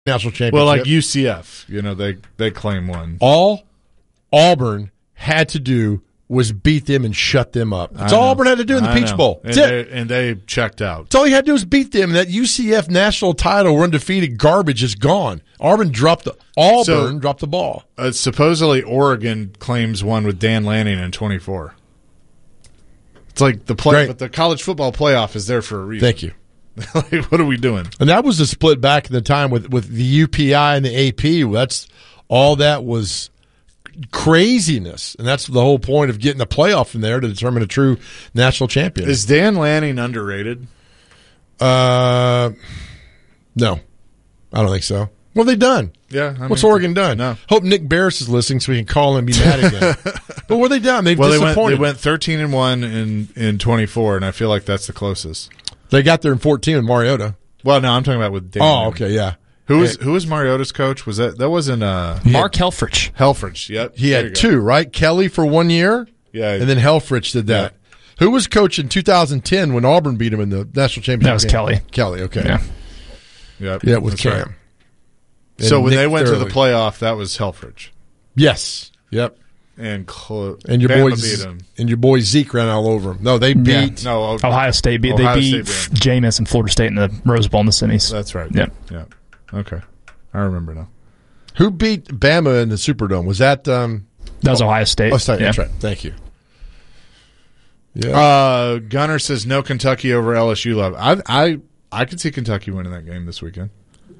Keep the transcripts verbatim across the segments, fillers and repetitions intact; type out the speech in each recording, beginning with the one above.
national championship. Well, like U C F, you know, they, they claim one. All Auburn had to do was beat them and shut them up. That's all Auburn had to do in the I Peach know. Bowl. And That's they, it. and they checked out. That's all you had to do was beat them. And that U C F national title, we're undefeated garbage, is gone. Auburn dropped the Auburn So, dropped the ball. Uh, supposedly, Oregon claims one with Dan Lanning in twenty-four. It's like the play, Great. but the college football playoff is there for a reason. Thank you. Like, what are we doing? And that was the split back in the time with, with the U P I and the A P. That's all that was craziness. And that's the whole point of getting a playoff in there to determine a true national champion. Is Dan Lanning underrated? Uh, no, I don't think so. What have they done? Yeah. I What's mean, Oregon done? No. Hope Nick Barris is listening so we can call him and be mad again. But what have they done? They've Well, they went, disappointed. they went thirteen and one in, in twenty-four, and I feel like that's the closest. They got there in fourteen with Mariota. Well, no, I'm talking about with Dan. Oh, Lanning. okay, yeah. Who was who was Mariota's coach? Was that that wasn't uh Mark Helfrich. Helfrich? Yep. He There you had go. two, right? Kelly for one year, Yeah. and then Helfrich did that. Who was coach in two thousand ten when Auburn beat him in the national championship? That was game? Kelly. Kelly, okay. Yeah. Yep. Yeah, with That's Cam. right. And So when Nick they went to the Thoroughly. playoff, that was Helfrich. Yes. Yep. And Clo- And your Bama boy beat him. and your boy Zeke ran all over him. No, they Yeah. beat No, O- Ohio State beat Ohio they beat State beat Jameis and Florida State in the Rose Bowl in the semis. That's right. Yep. Yeah. Okay. I remember now. who beat Bama in the Superdome? Was that um That was Ohio State. Oh, sorry, yeah. that's right. Thank you. Yeah. Uh, Gunner says no Kentucky over L S U love. I I I could see Kentucky winning that game this weekend.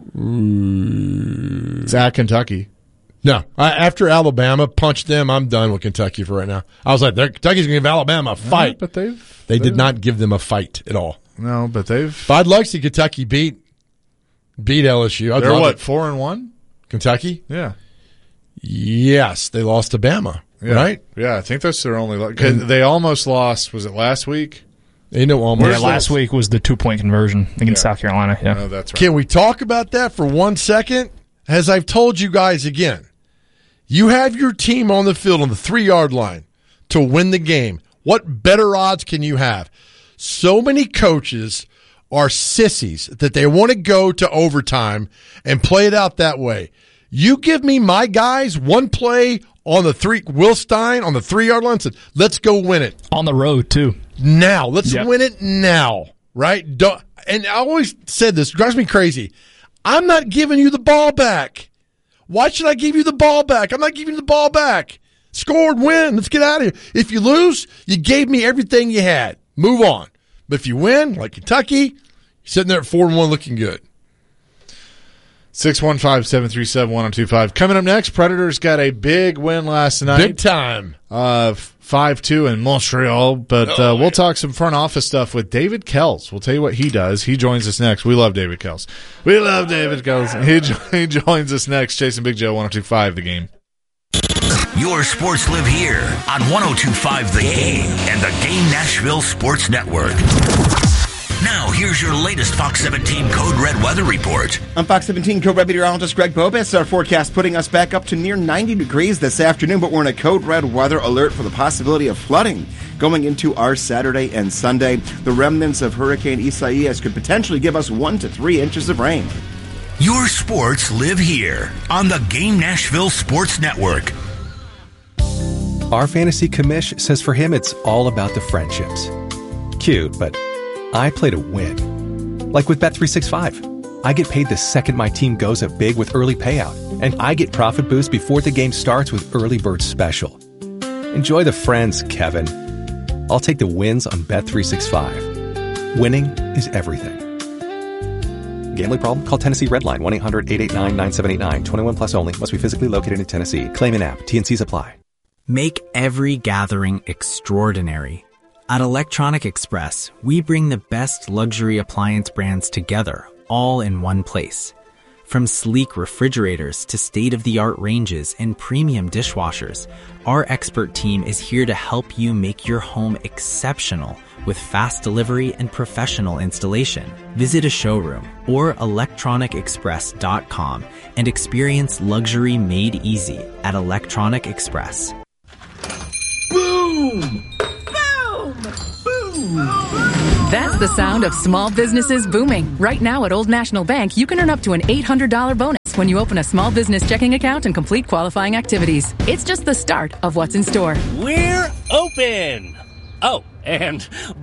It's at Kentucky. No, I, after Alabama punched them, I'm done with Kentucky for right now. I was like, they're- Kentucky's going to give Alabama a fight. but they've They did they've- not give them a fight at all. No, but they've. But I'd like to see Kentucky beat beat L S U. I'd They're love what it. four and one? Kentucky? Yeah. Yes, they lost to Bama, Yeah. right? Yeah, I think that's their only. Lo- 'cause they almost lost. Was it last week? They know almost. Yeah, last week was the two point conversion against Yeah. South Carolina. Yeah. No, that's right. Can we talk about that for one second? As I've told you guys again, you have your team on the field on the three-yard line to win the game. What better odds can you have? So many coaches are sissies that they want to go to overtime and play it out that way. You give me my guys one play on the three, Will Stein on the three-yard line, said, let's go win it. On the road, too. Now. Let's Yep. win it now, right? Don't, and I always said this, it drives me crazy. I'm not giving you the ball back. Why should I give you the ball back? I'm not giving you the ball back. Scored, win. Let's get out of here. If you lose, you gave me everything you had. Move on. But if you win, like Kentucky, you're sitting there at four and one looking good. six one five, seven three seven, one oh two five. Coming up next, Predators got a big win last night. Big time. Uh, five two in Montreal. But Oh, uh, we'll yeah. talk some front office stuff with David Kells. We'll tell you what he does. He joins us next. We love David Kells. We love David Kells. He, jo- he joins us next. Jason Big Joe, one oh two five, The Game. Your sports live here on one oh two point five The Game and the Game Nashville Sports Network. Now, here's your latest Fox seventeen Code Red weather report. I'm Fox seventeen Code Red meteorologist Greg Bobis. Our forecast putting us back up to near ninety degrees this afternoon, but we're in a Code Red weather alert for the possibility of flooding going into our Saturday and Sunday. The remnants of Hurricane Isaias could potentially give us one to three inches of rain. Your sports live here on the Game Nashville Sports Network. Our fantasy commish says for him it's all about the friendships. Cute, but I play to win. Like with Bet three sixty-five. I get paid the second my team goes up big with early payout, and I get profit boost before the game starts with Early Bird Special. Enjoy the friends, Kevin. I'll take the wins on Bet three sixty-five. Winning is everything. Gambling problem? Call Tennessee Redline one eight hundred eight eight nine nine seven eight nine. twenty-one plus only. Must be physically located in Tennessee. Claim in app. T N Cs apply. Make every gathering extraordinary. At Electronic Express, we bring the best luxury appliance brands together, all in one place. From sleek refrigerators to state-of-the-art ranges and premium dishwashers, our expert team is here to help you make your home exceptional with fast delivery and professional installation. Visit a showroom or electronic express dot com and experience luxury made easy at Electronic Express. Boom! Boom! Boom! That's the sound of small businesses booming. Right now at Old National Bank, you can earn up to an eight hundred dollars bonus when you open a small business checking account and complete qualifying activities. It's just the start of what's in store. We're open! Oh, and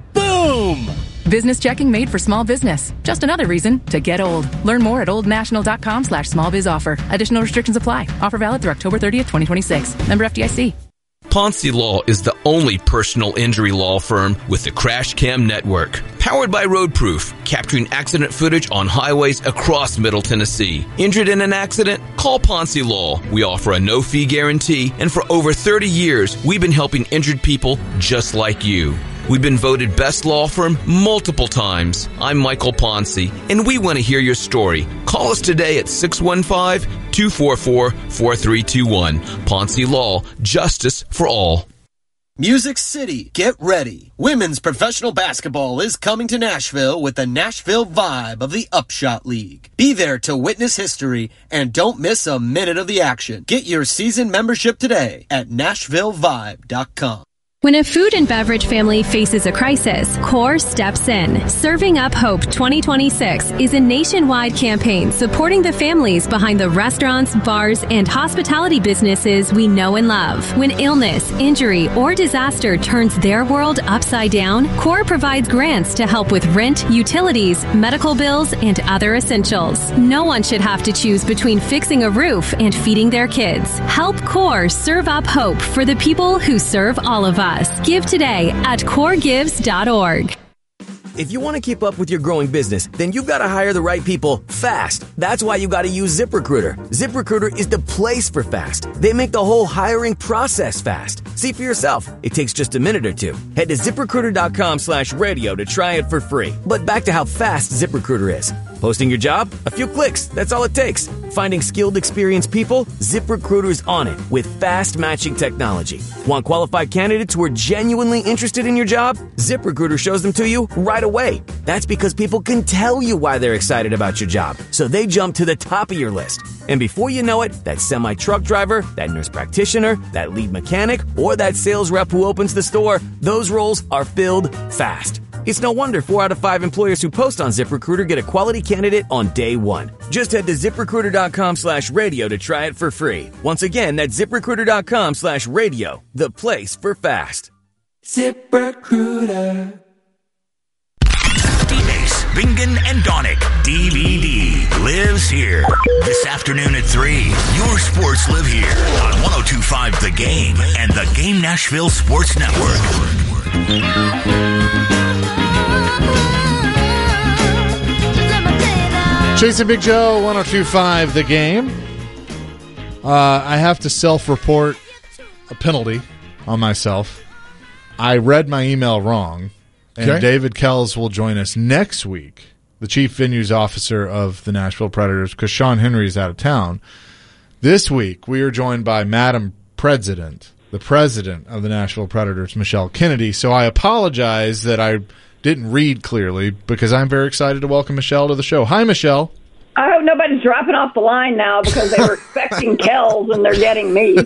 boom! Business checking made for small business. Just another reason to get old. Learn more at oldnational.com slash small biz offer. Additional restrictions apply. Offer valid through October thirtieth, twenty twenty-six. Member F D I C. Ponce Law is the only personal injury law firm with the Crash Cam Network. Powered by Roadproof, capturing accident footage on highways across Middle Tennessee. Injured in an accident? Call Ponce Law. We offer a no-fee guarantee, and for over thirty years, we've been helping injured people just like you. We've been voted best law firm multiple times. I'm Michael Ponce, and we want to hear your story. Call us today at six one five, two four four, four three two one. Ponce Law, justice for all. Music City, get ready. Women's professional basketball is coming to Nashville with the Nashville Vibe of the Upshot League. Be there to witness history and don't miss a minute of the action. Get your season membership today at nashville vibe dot com. When a food and beverage family faces a crisis, CORE steps in. Serving Up Hope twenty twenty-six is a nationwide campaign supporting the families behind the restaurants, bars, and hospitality businesses we know and love. When illness, injury, or disaster turns their world upside down, CORE provides grants to help with rent, utilities, medical bills, and other essentials. No one should have to choose between fixing a roof and feeding their kids. Help CORE serve up hope for the people who serve all of us. Give today at core gives dot org. If you want to keep up with your growing business, then you've got to hire the right people fast. That's why you got to use ZipRecruiter. ZipRecruiter is the place for fast. They make the whole hiring process fast. See for yourself. It takes just a minute or two. Head to ZipRecruiter.com slash radio to try it for free. But back to how fast ZipRecruiter is. Posting your job? A few clicks. That's all it takes. Finding skilled, experienced people? ZipRecruiter's on it with fast matching technology. Want qualified candidates who are genuinely interested in your job? ZipRecruiter shows them to you right away. That's because people can tell you why they're excited about your job, so they jump to the top of your list. And before you know it, that semi-truck driver, that nurse practitioner, that lead mechanic, or that sales rep who opens the store, those roles are filled fast. It's no wonder four out of five employers who post on ZipRecruiter get a quality candidate on day one. Just head to ZipRecruiter.com slash radio to try it for free. Once again, that's ZipRecruiter.com slash radio, the place for fast. ZipRecruiter. D-Base, Bingen, and Donick, D V D, lives here. This afternoon at three, your sports live here on one oh two point five The Game and the Game Nashville Sports Network. Chasing Big Joe, one oh two point five The Game. Uh, I have to self-report a penalty on myself. I read my email wrong, and Okay. David Kells will join us next week, the chief venues officer of the Nashville Predators, because Sean Henry is out of town. This week, we are joined by Madam President, the president of the Nashville Predators, Michelle Kennedy. So I apologize that I didn't read clearly, because I'm very excited to welcome Michelle to the show. Hi, Michelle. I hope nobody's dropping off the line now because they were expecting Kells and they're getting me.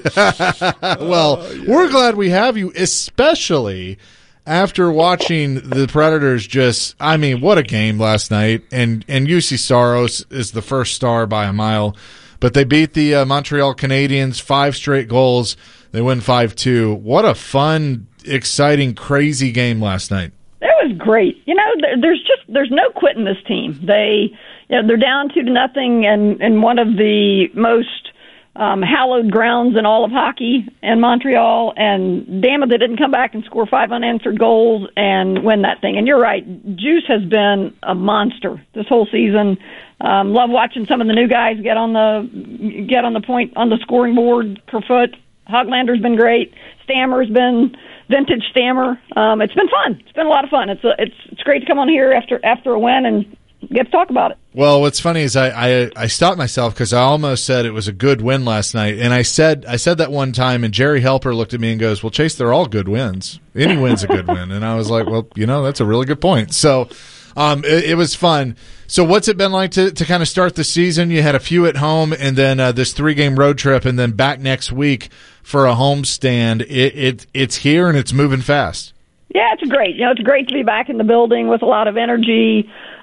Well, we're glad we have you, especially after watching the Predators just, I mean, what a game last night. And, and U C Saros is the first star by a mile. But they beat the uh, Montreal Canadiens, five straight goals. They win five two. What a fun, exciting, crazy game last night. It was great. You know, there, there's just there's no quitting this team. They, you know, they're down two to nothing, and in one of the most um, hallowed grounds in all of hockey in Montreal. And damn it, they didn't come back and score five unanswered goals and win that thing. And you're right, Juice has been a monster this whole season. Um, love watching some of the new guys get on the get on the point on the scoring board. Kerfoot, Hoglander's been great. Stammer's been vintage Stammer. Um, it's been fun. It's been a lot of fun. It's a, it's it's great to come on here after after a win and get to talk about it. Well, what's funny is I, I, I stopped myself because I almost said it was a good win last night, and I said I said that one time, and Jerry Helper looked at me and goes, "Well, Chase, they're all good wins. Any win's a good win." And I was like, "Well, you know, that's a really good point." So um, it, it was fun. So what's it been like to, to kind of start the season? You had a few at home, and then uh, this three-game road trip, and then back next week for a homestand. It, it it's here, and it's moving fast. Yeah, it's great. You know, it's great to be back in the building with a lot of energy.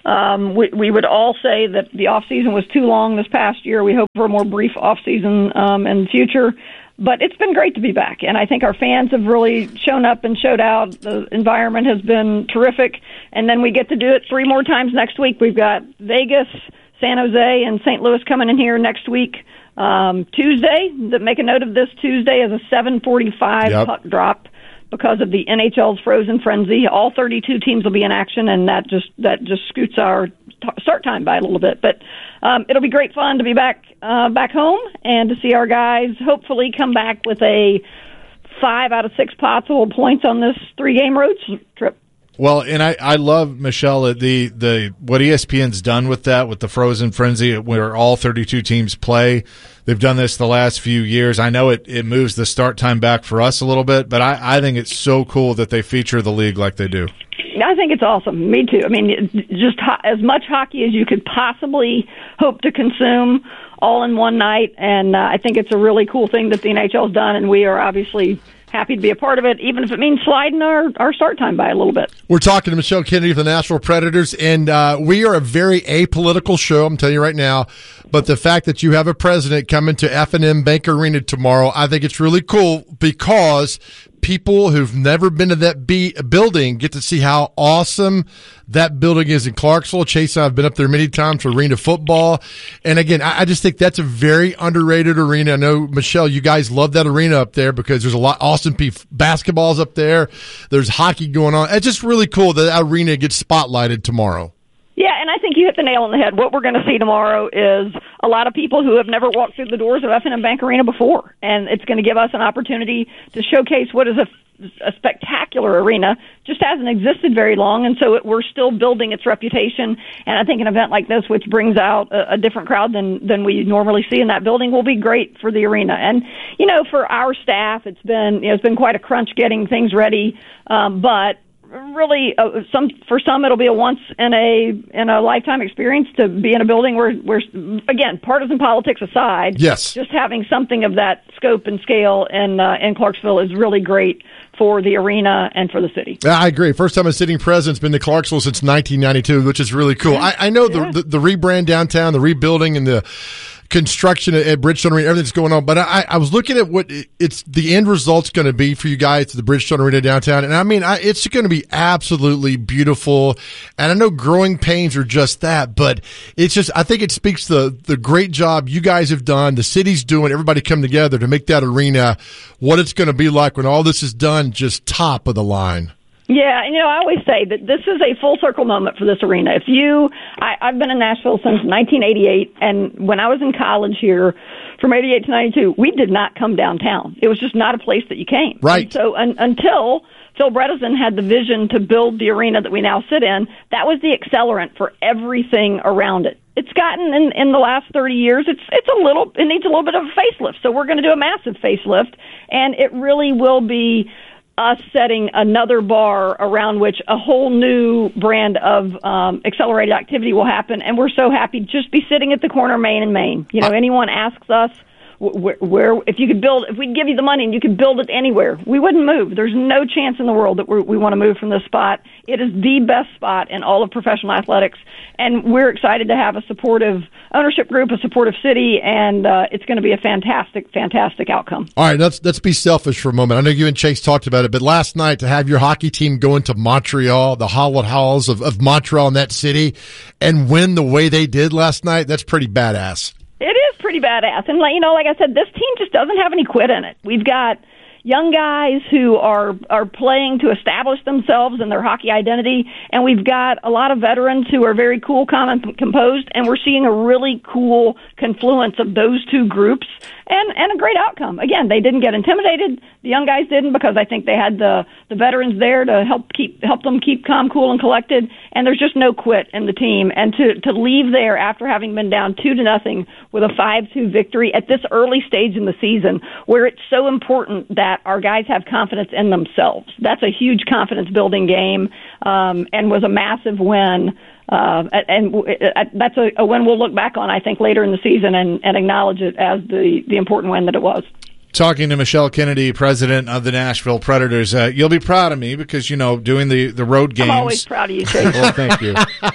Um, we, we would all say that the off season was too long this past year. We hope for a more brief off season um, in the future. But it's been great to be back, and I think our fans have really shown up and showed out. The environment has been terrific, and then we get to do it three more times next week. We've got Vegas, San Jose, and Saint Louis coming in here next week. Um, Tuesday, make a note of this, Tuesday is a seven forty-five yep. puck drop because of the N H L's Frozen Frenzy. All thirty-two teams will be in action, and that just that just scoots our t- start time by a little bit. But um, it'll be great fun to be back uh, back home and to see our guys hopefully come back with a five out of six possible points on this three-game road trip. Well, and I, I love, Michelle, the the what E S P N's done with that, with the Frozen Frenzy, where all thirty-two teams play. They've done this the last few years. I know it, it moves the start time back for us a little bit, but I, I think it's so cool that they feature the league like they do. I think it's awesome. Me too. I mean, just ho- as much hockey as you could possibly hope to consume all in one night, and uh, I think it's a really cool thing that the N H L's done, and we are obviously happy to be a part of it, even if it means sliding our, our start time by a little bit. We're talking to Michelle Kennedy of the Nashville Predators, and uh, we are a very apolitical show, I'm telling you right now. But the fact that you have a president coming to F and M Bank Arena tomorrow, I think it's really cool because people who've never been to that B- building get to see how awesome that building is in Clarksville. Chase and I have been up there many times for arena football. And again, I, I just think that's a very underrated arena. I know, Michelle, you guys love that arena up there because there's a lot awesome P- basketballs up there. There's hockey going on. It's just really cool that that arena gets spotlighted tomorrow. Yeah, and I think you hit the nail on the head. What we're going to see tomorrow is a lot of people who have never walked through the doors of F and M Bank Arena before, and it's going to give us an opportunity to showcase what is a, a spectacular arena. Just hasn't existed very long, and so it, we're still building its reputation. And I think an event like this, which brings out a, a different crowd than than we normally see in that building, will be great for the arena. And you know, for our staff, it's been you know, it's been quite a crunch getting things ready, um, but. Really, uh, some for some it'll be a once in a in a lifetime experience to be in a building where, where again, partisan politics aside, yes, just having something of that scope and scale in uh, in Clarksville is really great for the arena and for the city. I agree. First time a sitting president's been to Clarksville since nineteen ninety-two, which is really cool. I, I know the, yeah. the the rebrand downtown, the rebuilding, and the construction at Bridgestone Arena, everything's going on. But I, I was looking at what it's the end result's going to be for you guys at the Bridgestone Arena downtown. And I mean, I, it's going to be absolutely beautiful. And I know growing pains are just that, but it's just, I think it speaks to the, the great job you guys have done, the city's doing, everybody come together to make that arena what it's going to be like when all this is done, just top of the line. Yeah, and you know, I always say that this is a full circle moment for this arena. If you, I, I've been in Nashville since nineteen eighty-eight, and when I was in college here, from eighty-eight to ninety-two, we did not come downtown. It was just not a place that you came. Right. And so un, until Phil Bredesen had the vision to build the arena that we now sit in, that was the accelerant for everything around it. It's gotten in, in the last thirty years, it's it's a little, it needs a little bit of a facelift. So we're going to do a massive facelift, and it really will be us setting another bar around which a whole new brand of um, accelerated activity will happen. And we're so happy to just be sitting at the corner of Main and Main. You know, anyone asks us where, where if you could build, if we'd give you the money and you could build it anywhere, we wouldn't move. There's no chance in the world that we're, we want to move from this spot. It is the best spot in all of professional athletics. And we're excited to have a supportive ownership group, a supportive city, and uh, it's going to be a fantastic, fantastic outcome. All right, let's let's be selfish for a moment. I know you and Chase talked about it, but last night to have your hockey team go into Montreal, the Howlett Howls of, of Montreal in that city, and win the way they did last night, that's pretty badass. It is pretty badass. And, you know, like I said, this team just doesn't have any quit in it. We've got young guys who are are playing to establish themselves and their hockey identity, and we've got a lot of veterans who are very cool, calm, and composed, and we're seeing a really cool confluence of those two groups and, and a great outcome. Again, they didn't get intimidated. The young guys didn't, because I think they had the, the veterans there to help keep help them keep calm, cool, and collected, and there's just no quit in the team. And to, to leave there after having been down two to nothing with a five two victory at this early stage in the season, where it's so important that our guys have confidence in themselves. That's a huge confidence-building game, um, and was a massive win. Uh, and that's a, a win we'll look back on, I think, later in the season and, and acknowledge it as the, the important win that it was. Talking to Michelle Kennedy, president of the Nashville Predators. Uh, you'll be proud of me because, you know, doing the, the road games. I'm always proud of you, Chase. Well, thank you.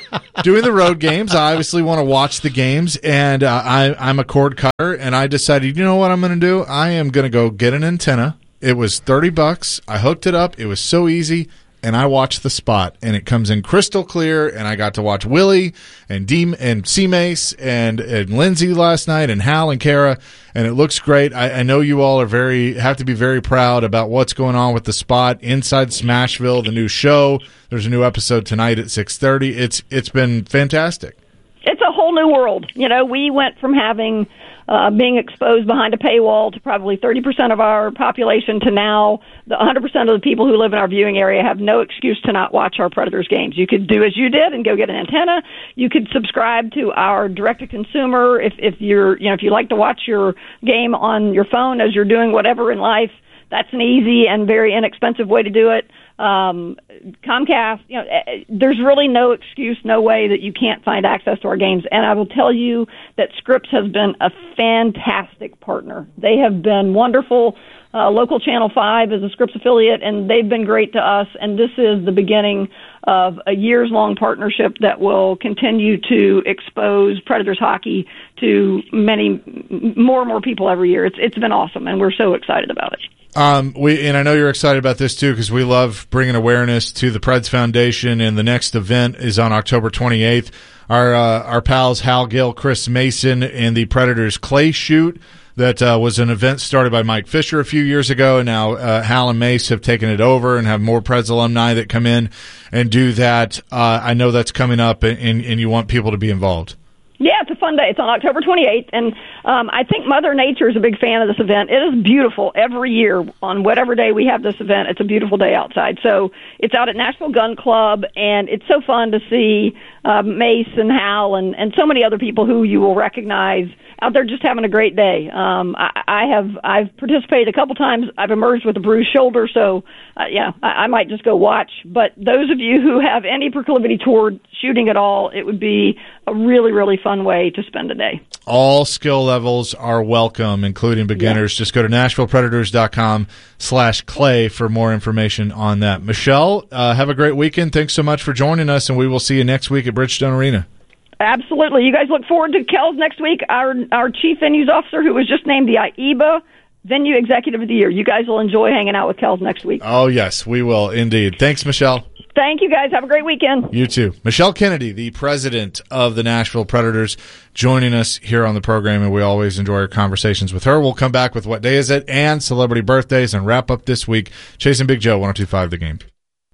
doing the road games. I obviously want to watch the games, and uh, I, I'm a cord cutter, and I decided, you know what I'm going to do? I am going to go get an antenna. It was thirty bucks. I hooked it up. It was so easy. And I watched the spot, and it comes in crystal clear, and I got to watch Willie and D and C Mace and, and Lindsay last night and Hal and Kara, and it looks great. I, I know you all are very have to be very proud about what's going on with the spot inside Smashville, the new show. There's a new episode tonight at six thirty. It's it's been fantastic. It's a whole new world. You know, we went from having uh, being exposed behind a paywall to probably thirty percent of our population to now the one hundred percent of the people who live in our viewing area have no excuse to not watch our Predators games. You could do as you did and go get an antenna. You could subscribe to our direct-to-consumer if, if you're, you know, if you like to watch your game on your phone as you're doing whatever in life. That's an easy and very inexpensive way to do it. Um, Comcast, you know, there's really no excuse, no way that you can't find access to our games. And I will tell you that Scripps has been a fantastic partner. They have been wonderful. Uh, local Channel five is a Scripps affiliate, and they've been great to us. And this is the beginning of a years-long partnership that will continue to expose Predators hockey to many more and more people every year. It's it's been awesome, and we're so excited about it. Um, we and I know you're excited about this too because we love bringing awareness to the Preds Foundation, and the next event is on October twenty-eighth. Our uh, our pals Hal Gill, Chris Mason, and the Predators Clay Shoot. That uh, was an event started by Mike Fisher a few years ago, and now uh, Hal and Mace have taken it over and have more Preds alumni that come in and do that. Uh, I know that's coming up, and, and you want people to be involved. Yeah, it's a fun day. It's on October twenty-eighth, and um, I think Mother Nature is a big fan of this event. It is beautiful every year on whatever day we have this event. It's a beautiful day outside. So it's out at Nashville Gun Club, and it's so fun to see uh, Mace and Hal and, and so many other people who you will recognize out there just having a great day. Um, I, I have I've participated a couple times. I've emerged with a bruised shoulder, so uh, yeah, I, I might just go watch. But those of you who have any proclivity toward shooting at all, it would be a really, really fun way to spend a day. All skill levels are welcome, including beginners. Yeah. Just go to nashville predators dot com slash clay for more information on that. Michelle, uh, have a great weekend. Thanks so much for joining us, and we will see you next week at Bridgestone Arena. Absolutely. You guys look forward to Kells next week, our our chief venues officer who was just named the I E B A Venue Executive of the Year. You guys will enjoy hanging out with Kells next week. Oh, yes, we will indeed. Thanks, Michelle. Thank you, guys. Have a great weekend. You too. Michelle Kennedy, the president of the Nashville Predators, joining us here on the program, and we always enjoy our conversations with her. We'll come back with What Day Is It and celebrity birthdays and wrap up this week. Chasing Big Joe, one oh two point five The Game.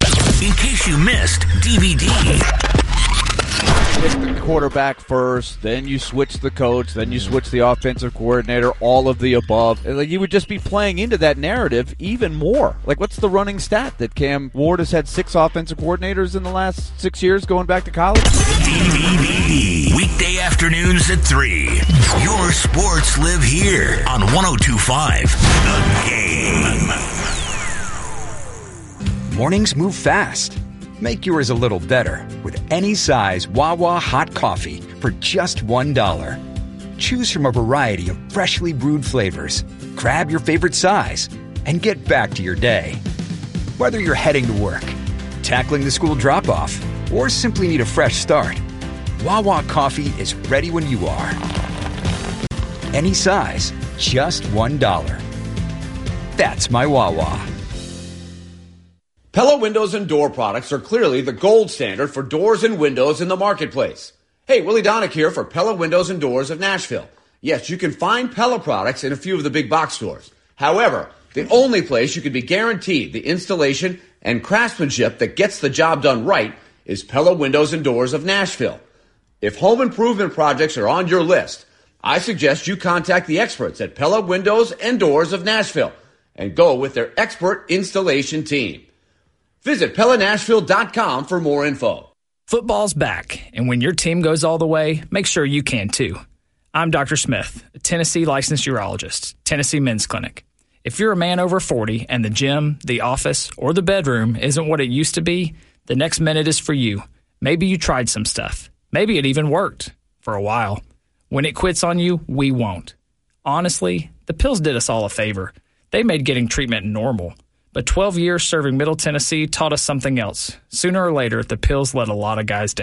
In case you missed D V D. Pick the quarterback first, then you switch the coach, then you switch the offensive coordinator, all of the above. Like, you would just be playing into that narrative even more. Like, what's the running stat that Cam Ward has had six offensive coordinators in the last six years going back to college? D V D. Weekday afternoons at three. Your sports live here on one oh two point five The Game. Mornings move fast. Make yours a little better with any size Wawa hot coffee for just one dollar. Choose from a variety of freshly brewed flavors. Grab your favorite size and get back to your day. Whether you're heading to work, tackling the school drop-off, or simply need a fresh start, Wawa coffee is ready when you are. Any size, just one dollar. That's my Wawa. Pella Windows and Door products are clearly the gold standard for doors and windows in the marketplace. Hey, Willie Donick here for Pella Windows and Doors of Nashville. Yes, you can find Pella products in a few of the big box stores. However, the only place you can be guaranteed the installation and craftsmanship that gets the job done right is Pella Windows and Doors of Nashville. If home improvement projects are on your list, I suggest you contact the experts at Pella Windows and Doors of Nashville and go with their expert installation team. Visit Pella Nashville dot com for more info. Football's back, and when your team goes all the way, make sure you can too. I'm Doctor Smith, a Tennessee licensed urologist, Tennessee Men's Clinic. If you're a man over forty and the gym, the office, or the bedroom isn't what it used to be, the next minute is for you. Maybe you tried some stuff. Maybe it even worked for a while. When it quits on you, we won't. Honestly, the pills did us all a favor. They made getting treatment normal. But twelve years serving Middle Tennessee taught us something else. Sooner or later, the pills let a lot of guys down.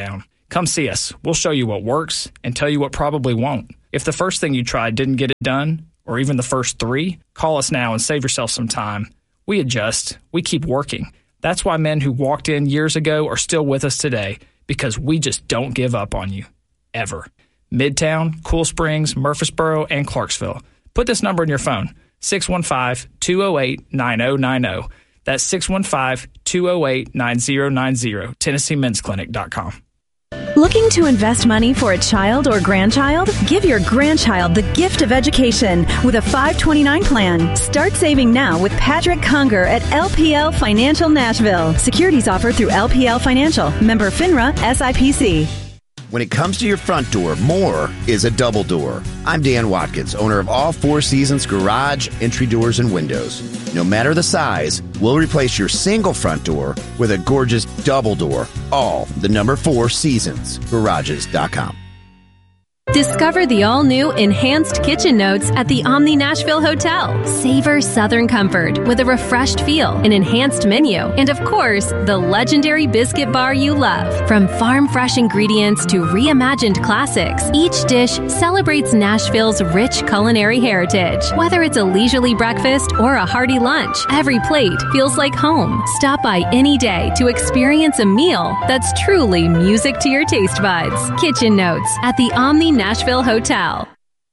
Come see us. We'll show you what works and tell you what probably won't. If the first thing you tried didn't get it done, or even the first three, call us now and save yourself some time. We adjust. We keep working. That's why men who walked in years ago are still with us today, because we just don't give up on you. Ever. Midtown, Cool Springs, Murfreesboro, and Clarksville. Put this number in your phone, six one five, two oh eight, nine oh nine oh. That's six one five, two oh eight, nine oh nine oh, Tennessee Men's Clinic dot com. Looking to invest money for a child or grandchild? Give your grandchild the gift of education with a five twenty-nine plan. Start saving now with Patrick Conger at L P L Financial Nashville. Securities offered through L P L Financial. Member FINRA S I P C. When it comes to your front door, more is a double door. I'm Dan Watkins, owner of All Four Seasons Garage, Entry Doors, and Windows. No matter the size, we'll replace your single front door with a gorgeous double door. All the number four seasons garages dot com. Discover the all-new Enhanced Kitchen Notes at the Omni Nashville Hotel. Savor Southern comfort with a refreshed feel, an enhanced menu, and of course, the legendary biscuit bar you love. From farm-fresh ingredients to reimagined classics, each dish celebrates Nashville's rich culinary heritage. Whether it's a leisurely breakfast or a hearty lunch, every plate feels like home. Stop by any day to experience a meal that's truly music to your taste buds. Kitchen Notes at the Omni Nashville Hotel.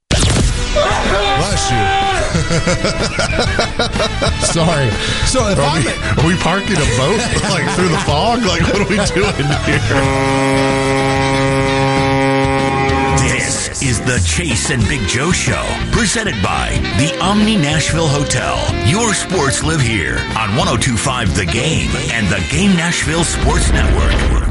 Bless you. Sorry. So if are, I'm we, are we parking a boat like through the fog? Like what are we doing here? This is the Chase and Big Joe Show, presented by the Omni Nashville Hotel. Your sports live here on one oh two point five The Game and the Game Nashville Sports Network.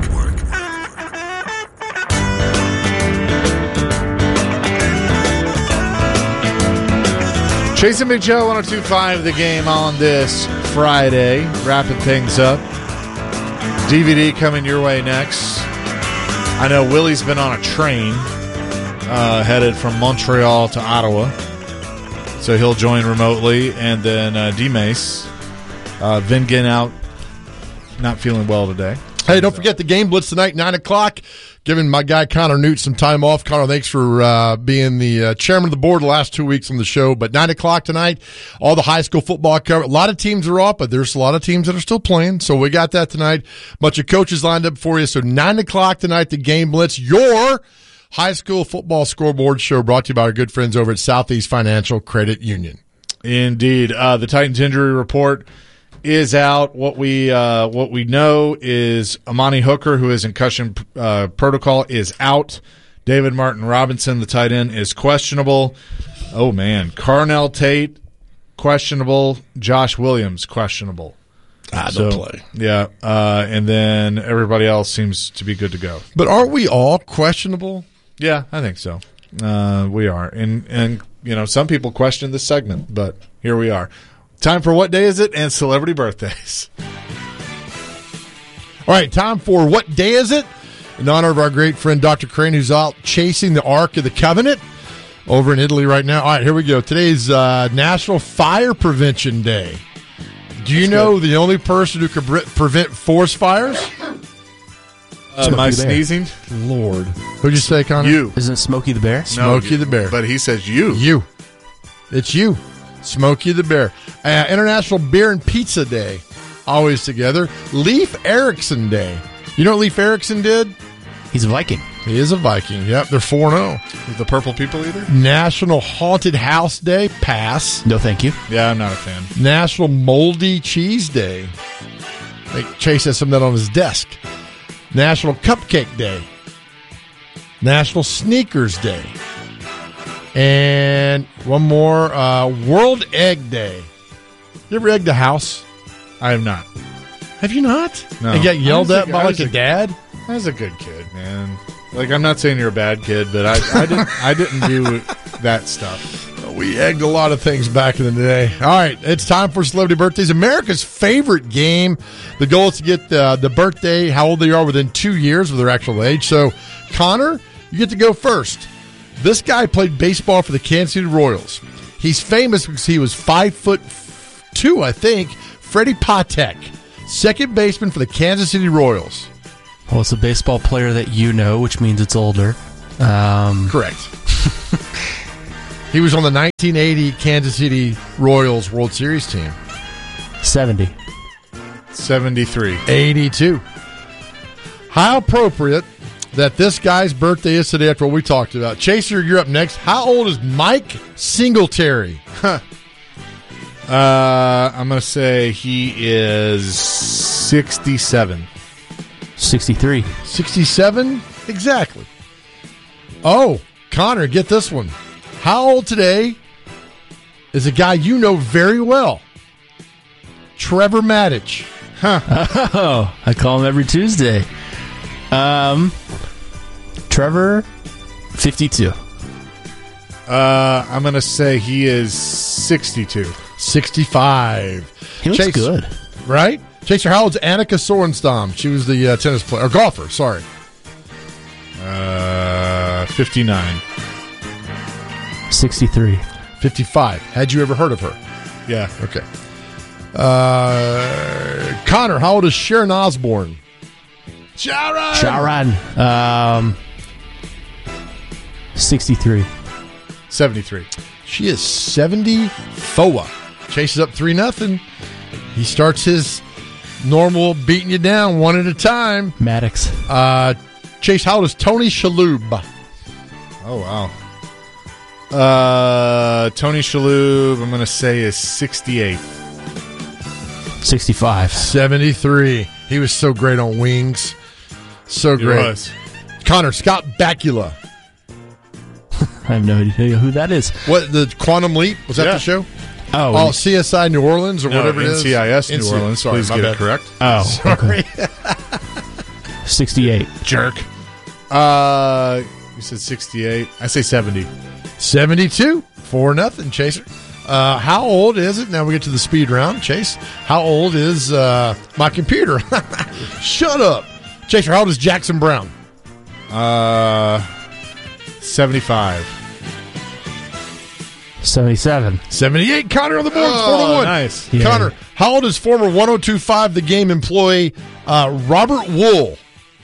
Chase and Big Joe, one oh two point five The Game on this Friday. Wrapping things up. D V D coming your way next. I know Willie's been on a train uh, headed from Montreal to Ottawa. So he'll join remotely. And then uh, D-Mace. Uh, Vin Ginn out, not feeling well today. Hey, don't forget the Game Blitz tonight, nine o'clock. Giving my guy Connor Newt some time off. Connor, thanks for uh, being the uh, chairman of the board the last two weeks on the show. But nine o'clock tonight, all the high school football cover. A lot of teams are off, but there's a lot of teams that are still playing. So we got that tonight. Bunch of coaches lined up for you. So nine o'clock tonight, the Game Blitz, your high school football scoreboard show, brought to you by our good friends over at Southeast Financial Credit Union. Indeed. Uh, the Titans injury report is out. What we uh, what we know is Amani Hooker, who is in concussion uh, protocol, is out. David Martin Robinson, the tight end, is questionable. Oh, man. Carnell Tate, questionable. Josh Williams, questionable. Ah, so, don't play. Yeah, uh, and then everybody else seems to be good to go. But aren't we all questionable? Yeah, I think so. Uh, we are. And, and, you know, some people question this segment, but here we are. Time for What Day Is It? And celebrity birthdays. All right, time for What Day Is It? In honor of our great friend Doctor Crane, who's out chasing the Ark of the Covenant over in Italy right now. All right, here we go. Today's uh, National Fire Prevention Day. Do you That's know good. the only person who can pre- prevent forest fires? Uh, my sneezing? Lord. Who'd you say, Connor? You. Isn't it Smokey the Bear? Smokey no, the Bear. But he says you. You. It's you. Smokey the Bear. Uh, International Beer and Pizza Day. Always together. Leif Erikson Day. You know what Leif Erikson did? He's a Viking. He is a Viking. Yep, they're four and oh. The Purple People Eater? National Haunted House Day. Pass. No, thank you. Yeah, I'm not a fan. National Moldy Cheese Day. I think Chase has some of that on his desk. National Cupcake Day. National Sneakers Day. And one more, uh, World Egg Day. You ever egged a house? I have not. Have you not? No. And got yelled at a, by like a, a dad? I was a good kid, man. Like, I'm not saying you're a bad kid, but I, I didn't I didn't do that stuff. We egged a lot of things back in the day. All right, it's time for celebrity birthdays. America's favorite game. The goal is to get the, the birthday, how old they are within two years of their actual age. So, Connor, you get to go first. This guy played baseball for the Kansas City Royals. He's famous because he was five foot two, I think. Freddie Patek, second baseman for the Kansas City Royals. Well, it's a baseball player that you know, which means it's older. Um, Correct. He was on the nineteen eighty Kansas City Royals World Series team. seventy. seventy-three. eighty-two. How appropriate that this guy's birthday is today after what we talked about. Chaser, you're up next. How old is Mike Singletary? Huh. Uh, I'm going to say he is sixty-seven. sixty-three. sixty-seven? Exactly. Oh, Connor, get this one. How old today is a guy you know very well? Trevor Maddich. Huh. Oh, I call him every Tuesday. Um, Trevor, fifty-two. Uh, I'm going to say he is sixty-two. sixty-five. He looks Chase, good. Right? Chaser, how old's Annika Sorenstam? She was the uh, tennis player, or golfer, sorry. Uh, fifty-nine. sixty-three. fifty-five. Had you ever heard of her? Yeah. Okay. Uh, Connor, how old is Sharon Osbourne? Sharon! Sharon. Um, sixty-three. seventy-three. She is seventy-four. Chases up three nothing. He starts his normal beating you down one at a time. Maddox. Uh, Chase, how old is Tony Shalhoub? Oh, wow. Uh, Tony Shalhoub, I'm going to say is sixty-eight. sixty-five. seventy-three. He was so great on wings. So He great. was. Connor, Scott Bakula. I have no idea who that is. What, the Quantum Leap? Was that Yeah. the show? Oh, Oh, C S I New Orleans or No, whatever it is? N C I S New N C- Orleans. Sorry, Please my get bad. it correct. Oh, Sorry. sixty-eight. Jerk. Uh, you said sixty-eight. I say seventy. seventy-two. Four nothing, Chaser. Uh, how old is it? Now we get to the speed round. Chase, how old is uh, my computer? Shut up. Chaser, how old is Jackson Brown? Uh, seventy-five. seventy-seven. seventy-eight. Connor on the board. Oh, four to one. nice. Yeah. Connor, how old is former one oh two point five The Game employee uh, Robert Wool?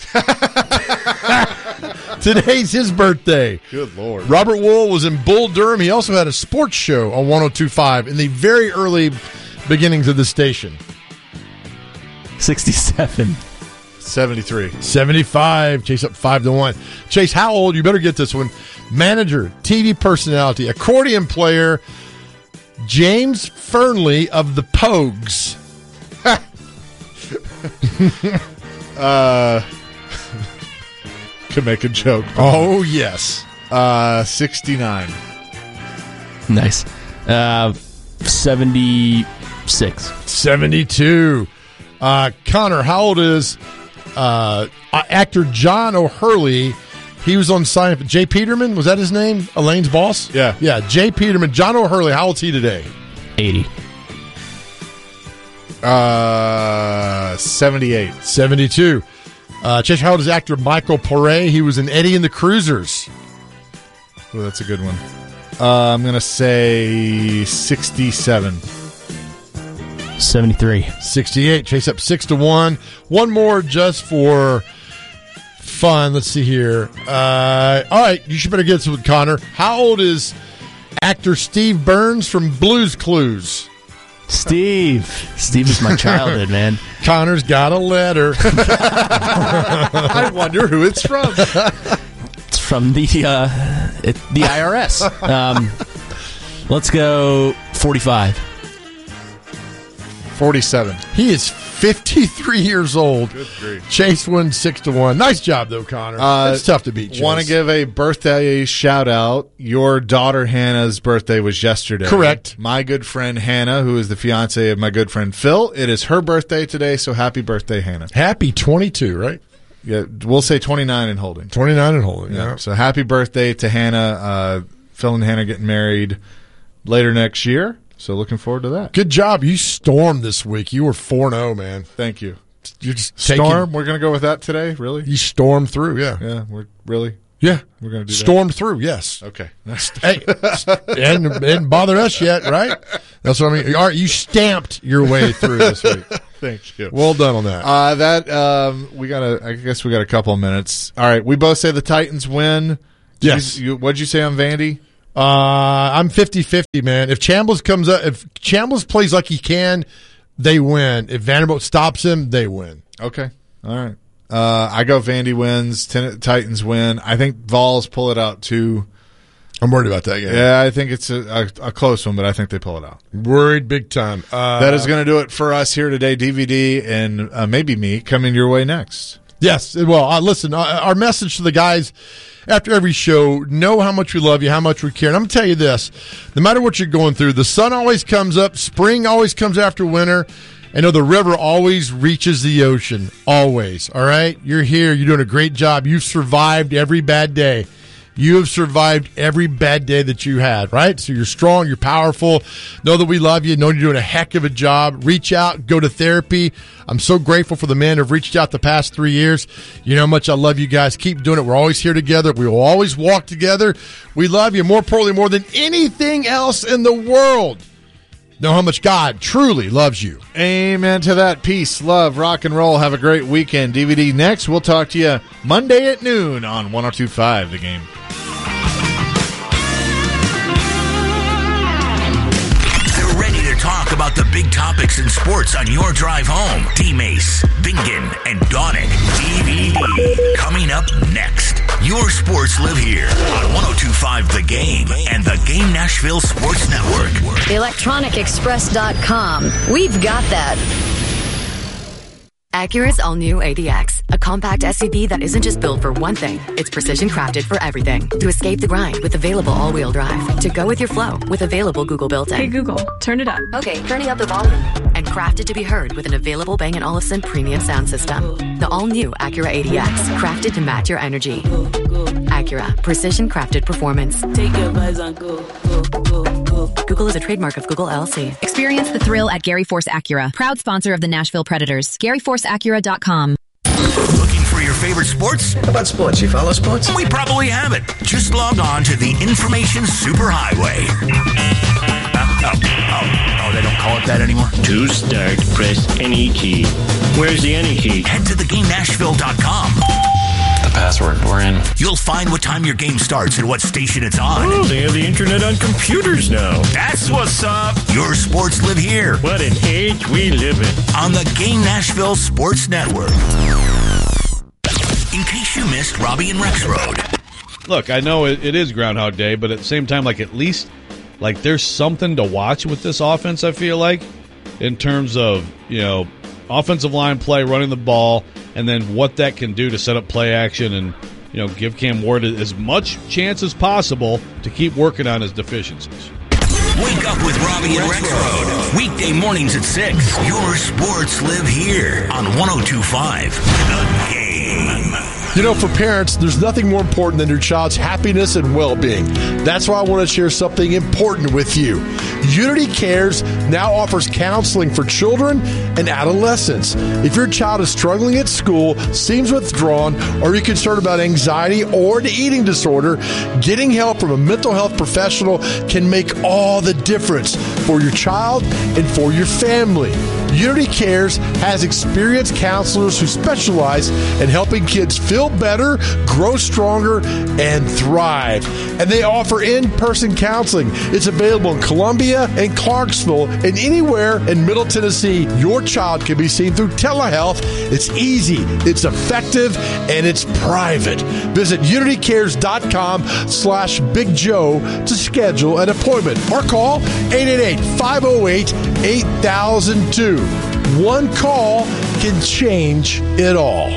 Today's his birthday. Good Lord. Robert Wool was in Bull Durham. He also had a sports show on one oh two point five in the very early beginnings of the station. sixty-seven. seventy-three. seventy-five. Chase up five to one. Chase, how old? You better get this one. Manager, T V personality, accordion player, James Fernley of the Pogues. uh, could make a joke. Oh, yes. Uh, sixty-nine. Nice. Uh, seventy-six. seventy-two. Uh, Connor, how old is uh, actor John O'Hurley? He was on Seinfeld. Jay Peterman, was that his name? Elaine's boss? Yeah. Yeah, Jay Peterman. John O'Hurley, how old's he today? eighty. Uh, seventy-eight. seventy-two. Uh, Chase, how old is actor Michael Poré? He was in Eddie and the Cruisers. Oh, that's a good one. Uh, I'm going to say sixty-seven. seventy-three. sixty-eight. Chase up six to one. One more just for fun. Let's see here. Uh, all right, you should better get this with Connor. How old is actor Steve Burns from Blue's Clues? Steve. Steve is my childhood, man. Connor's got a letter. I wonder who it's from. It's from the uh, it, the I R S. Um, let's go forty-five. forty-seven. He is fifty-three years old. Good grief. Chase wins six to one. Nice job, though, Connor. Uh, It's tough to beat. Chase. Want to give a birthday shout out. Your daughter Hannah's birthday was yesterday. Correct. My good friend Hannah, who is the fiance of my good friend Phil, it is her birthday today, so happy birthday, Hannah. Happy twenty-two, right? Yeah, we'll say twenty-nine and holding. twenty-nine and holding, yeah. Yeah. So happy birthday to Hannah. Uh, Phil and Hannah getting married later next year. So looking forward to that. Good job. You stormed this week. You were four and oh, man. Thank you. You're just Storm, taking, we're going to go with that today, really? you stormed through, yeah. Yeah, we're really? Yeah. We're going to do Stormed through, yes. that? Okay. Hey, and it didn't bother us yet, right? That's what I mean. All right, you stamped your way through this week. Thank you. Well done on that. Uh, that um, we got a. I guess we got a couple of minutes. All right, we both say the Titans win. Did Yes. You, you, what'd you say on Vandy? Uh, I'm fifty-fifty, man. If Chambliss comes up, if Chambliss plays like he can, they win. If Vanderbilt stops him, they win. Okay. All right. Uh, I go Vandy wins. Ten- Titans win. I think Vols pull it out too. I'm worried about that game. Yeah, I think it's a, a, a close one, but I think they pull it out. Worried big time. Uh, that is going to do it for us here today. D V D and uh, maybe me coming your way next. Yes. Well, uh, listen, uh, our message to the guys after every show, know how much we love you, how much we care. And I'm going to tell you this, no matter what you're going through, the sun always comes up, spring always comes after winter. I know the river always reaches the ocean, always, all right? You're here. You're doing a great job. You've survived every bad day. You have survived every bad day that you had, right? So you're strong, you're powerful. Know that we love you. Know you're doing a heck of a job. Reach out, go to therapy. I'm so grateful for the men who have reached out the past three years. You know how much I love you guys. Keep doing it. We're always here together. We will always walk together. We love you. More importantly, more than anything else in the world, know how much God truly loves you. Amen to that. Peace, love, rock and roll. Have a great weekend. D V D next. We'll talk to you Monday at noon on one oh two point five The Game. They're ready to talk about the big topics in sports on your drive home. D-Mace, Bingen, and Donick. D V D coming up next. Your sports live here on one oh two point five The Game and the Game Nashville Sports Network. electronic express dot com. We've got that. Acura's all-new A D X, a compact S U V that isn't just built for one thing, it's precision crafted for everything. To escape the grind with available all-wheel drive. To go with your flow with available Google built-in. Hey Google, turn it up. Okay, turning up the volume. And crafted to be heard with an available Bang and Olufsen premium sound system. The all-new Acura A D X, crafted to match your energy. Acura, precision crafted performance. Take your vibes on go, go, go, go. Google is a trademark of Google L L C. Experience the thrill at Gary Force Acura, proud sponsor of the Nashville Predators. Gary Force Acura dot com. Looking for your favorite sports? How about sports? You follow sports? We probably have it. Just log on to the Information Superhighway. Oh, oh, oh, they don't call it that anymore? To start, press any key. Where's the any key? Head to the game nashville dot com. The password, we're in. You'll find what time your game starts and what station it's on. Oh, they have the internet on computers now. That's what's up. Your sports live here. What an age we live in. On the Game Nashville Sports Network. In case you missed Robbie and Rex Road. Look, I know it, it is Groundhog Day, but at the same time, like at least, like there's something to watch with this offense, I feel like, in terms of, you know, offensive line play, running the ball, and then what that can do to set up play action and, you know, give Cam Ward as much chance as possible to keep working on his deficiencies. Wake up with Robbie and Rex Road. Weekday mornings at six. Your sports live here on one oh two point five The Game. You know, for parents, there's nothing more important than your child's happiness and well-being. That's why I want to share something important with you. Unity Cares now offers counseling for children and adolescents. If your child is struggling at school, seems withdrawn, or you're concerned about anxiety or an eating disorder, getting help from a mental health professional can make all the difference for your child and for your family. Unity Cares has experienced counselors who specialize in helping kids feel better, grow stronger, and thrive. And they offer in-person counseling. It's available in Columbia and Clarksville and anywhere in Middle Tennessee. Your child can be seen through telehealth. It's easy, it's effective, and it's private. Visit unitycares.com slash Big Joe to schedule an appointment or call eight eight eight, five oh eight, eight thousand two. One call can change it all.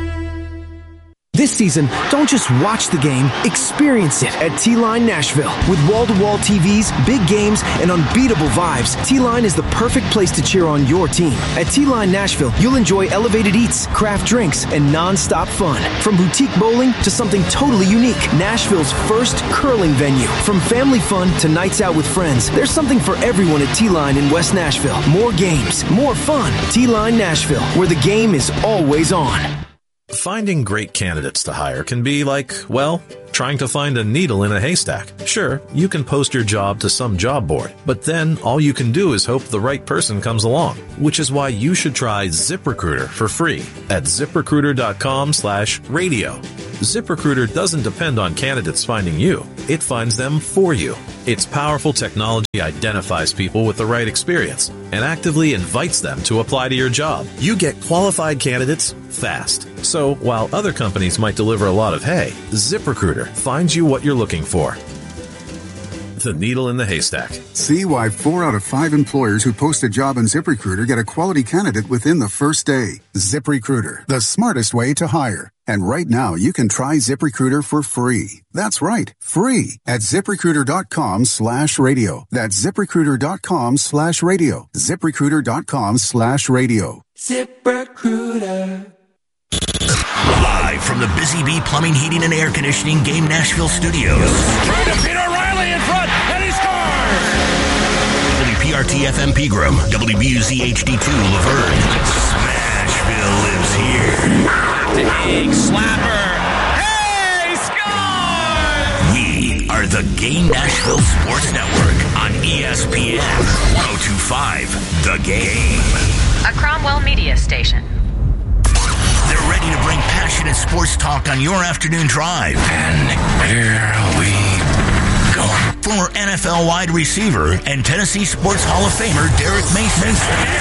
This season, don't just watch the game, experience it at T-Line Nashville. With wall-to-wall T Vs, big games, and unbeatable vibes, T-Line is the perfect place to cheer on your team. At T-Line Nashville, you'll enjoy elevated eats, craft drinks, and non-stop fun. From boutique bowling to something totally unique, Nashville's first curling venue. From family fun to nights out with friends, there's something for everyone at T-Line in West Nashville. More games, more fun. T-Line Nashville, where the game is always on. Finding great candidates to hire can be like, well, trying to find a needle in a haystack. Sure, you can post your job to some job board, but then all you can do is hope the right person comes along, which is why you should try ZipRecruiter for free at ZipRecruiter.com slash radio. ZipRecruiter doesn't depend on candidates finding you. It finds them for you. Its powerful technology identifies people with the right experience and actively invites them to apply to your job. You get qualified candidates fast. So while other companies might deliver a lot of hay, ZipRecruiter finds you what you're looking for. The needle in the haystack. See why four out of five employers who post a job on ZipRecruiter get a quality candidate within the first day. ZipRecruiter, the smartest way to hire. And right now, you can try ZipRecruiter for free. That's right, free at ZipRecruiter.com slash radio. That's ZipRecruiter.com slash radio. ZipRecruiter.com slash radio. ZipRecruiter. Live from the Busy Bee Plumbing, Heating, and Air Conditioning Game Nashville studios. Trying to beat O'Reilly in front, and he scores! W P R T F M Pegram, W B U Z H D two Laverne. Smashville lives here. Big slapper. Hey, score! We are the Game Nashville Sports Network on E S P N one oh two point five The Game. A Cromwell Media Station. They're ready to bring passionate sports talk on your afternoon drive. And here we go. Former N F L wide receiver and Tennessee Sports Hall of Famer Derek Mason.